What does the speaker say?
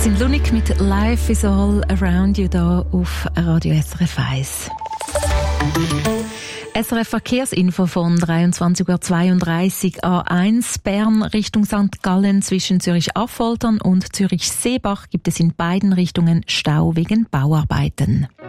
sind Lunik mit Life is all around you da auf Radio SRF 1. SRF Verkehrsinfo von 23.32 Uhr A1 Bern Richtung St. Gallen zwischen Zürich-Affoltern und Zürich-Seebach gibt es in beiden Richtungen Stau wegen Bauarbeiten.